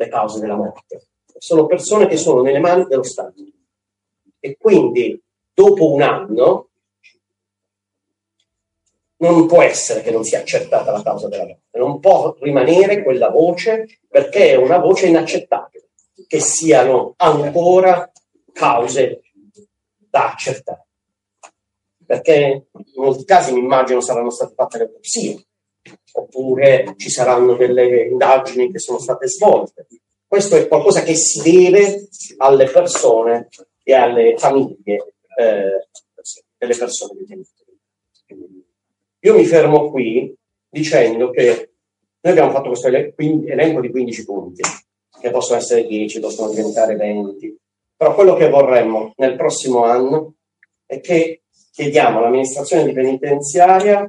le cause della morte. Sono persone che sono nelle mani dello Stato. E quindi, dopo un anno, non può essere che non sia accertata la causa della morte. Non può rimanere quella voce, perché è una voce inaccettabile, che siano ancora cause da accertare. Perché in molti casi, mi immagino, saranno state fatte le autopsie, oppure ci saranno delle indagini che sono state svolte. Questo è qualcosa che si deve alle persone e alle famiglie delle persone detenute. Io mi fermo qui dicendo che noi abbiamo fatto questo elenco di 15 punti, che possono essere 10, possono diventare 20, però quello che vorremmo nel prossimo anno è che chiediamo all'amministrazione di penitenziaria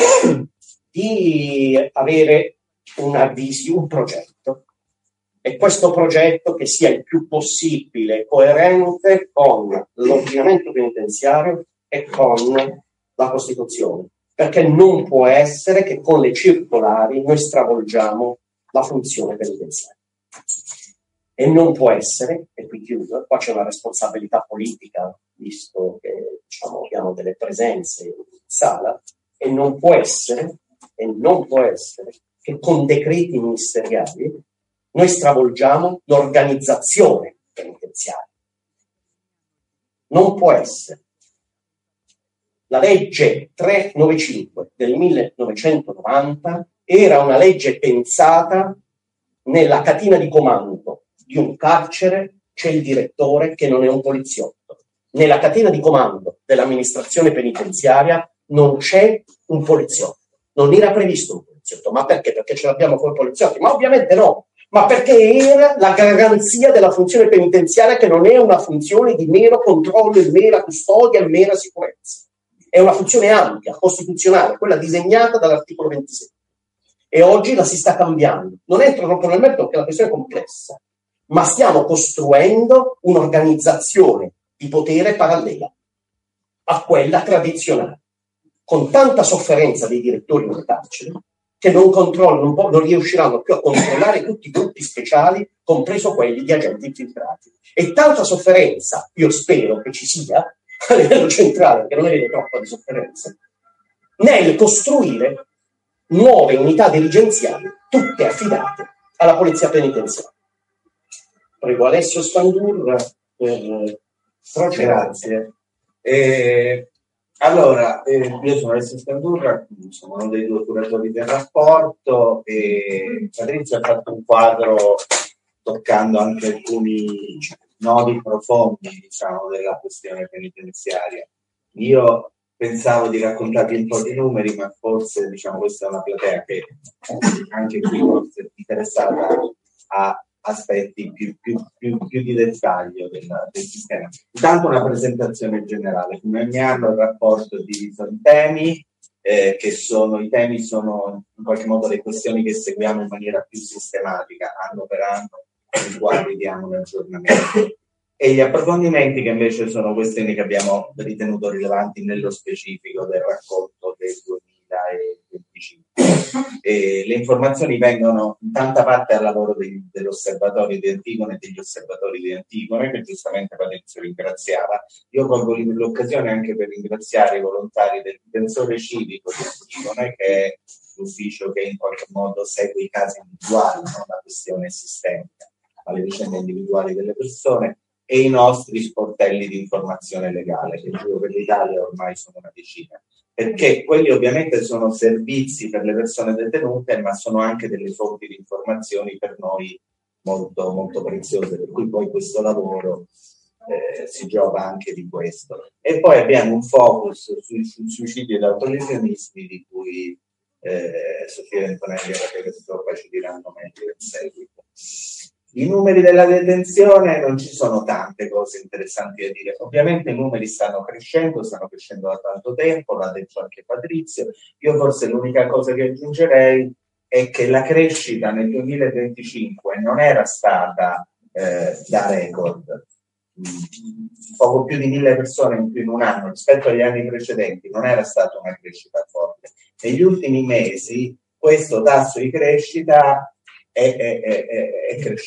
di avere un progetto, e questo progetto che sia il più possibile coerente con l'ordinamento penitenziario e con la Costituzione, perché non può essere che con le circolari noi stravolgiamo la funzione penitenziaria. E non può essere, e qui chiudo, qua c'è una responsabilità politica, visto che abbiamo delle presenze in sala, e non può essere che con decreti ministeriali noi stravolgiamo l'organizzazione penitenziaria. Non può essere. La legge 395 del 1990 era una legge pensata nella catena di comando di un carcere, c'è il direttore che non è un poliziotto. Nella catena di comando dell'amministrazione penitenziaria non c'è un poliziotto. Non era previsto un poliziotto. Ma perché? Perché ce l'abbiamo con i poliziotti? Ma ovviamente no. Ma perché era la garanzia della funzione penitenziaria, che non è una funzione di mero controllo, di mera custodia e mera sicurezza. È una funzione ampia, costituzionale, quella disegnata dall'articolo 27. E oggi la si sta cambiando. Non entro troppo nel merito perché la questione è complessa, ma stiamo costruendo un'organizzazione di potere parallela a quella tradizionale, con tanta sofferenza dei direttori del carcere che non riusciranno più a controllare tutti i gruppi speciali, compreso quelli di agenti infiltrati. E tanta sofferenza, io spero che ci sia, a livello centrale, perché non ne vedo troppa di sofferenza, nel costruire nuove unità dirigenziali, tutte affidate alla polizia penitenziaria. Prego Alessio Spandurra per grazie. Allora, io sono Alessio Spandurra, sono uno dei due curatori del rapporto, e Patrizia ha fatto un quadro toccando anche alcuni nodi profondi, diciamo, della questione penitenziaria. Io pensavo di raccontarvi un po' di numeri, ma forse, diciamo, questa è una platea che anche qui forse è interessata a aspetti più di dettaglio del sistema. Intanto una presentazione generale. Come ogni anno il rapporto è diviso in temi, i temi sono in qualche modo le questioni che seguiamo in maniera più sistematica, anno per anno, ai quali diamo un aggiornamento. E gli approfondimenti, che invece sono questioni che abbiamo ritenuto rilevanti nello specifico del racconto del 2025. Le informazioni vengono in tanta parte al lavoro dell'Osservatorio di Antigone e degli osservatori di Antigone, che giustamente Patrizio ringraziava. Io colgo l'occasione anche per ringraziare i volontari del difensore civico di Antigone, che è l'ufficio che in qualche modo segue i casi individuali, non la questione sistemica, ma le vicende individuali delle persone, e i nostri sportelli di informazione legale, che giuro per l'Italia ormai sono una decina, perché quelli ovviamente sono servizi per le persone detenute, ma sono anche delle fonti di informazioni per noi molto, molto preziose, per cui poi questo lavoro si gioca anche di questo. E poi abbiamo un focus sui suicidi ed autolesionismi, di cui Sofia Antonelli e Rachele Stoppa ci diranno meglio in seguito. I numeri della detenzione, non ci sono tante cose interessanti da dire. Ovviamente i numeri stanno crescendo da tanto tempo, l'ha detto anche Patrizio. Io forse l'unica cosa che aggiungerei è che la crescita nel 2025 non era stata da record. Poco più di 1000 persone in più in un anno rispetto agli anni precedenti non era stata una crescita forte. Negli ultimi mesi questo tasso di crescita è cresciuto.